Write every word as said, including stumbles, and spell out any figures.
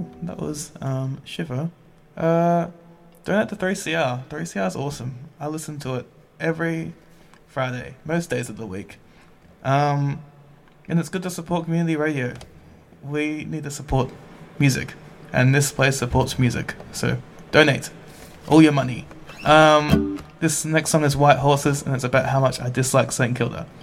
Cool. That was um, Shiver. Uh, donate to three C R. three C R is awesome. I listen to it every Friday, most days of the week. Um, and it's good to support community radio. We need to support music, and this place supports music. So donate all your money. Um, this next song is White Horses, and it's about how much I dislike Saint Kilda.